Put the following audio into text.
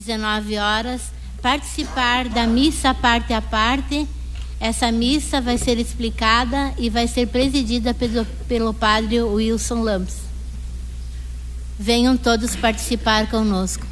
19 horas, participar da missa parte a parte. Essa missa vai ser explicada e vai ser presidida pelo padre Wilson Lampes. Venham todos participar conosco.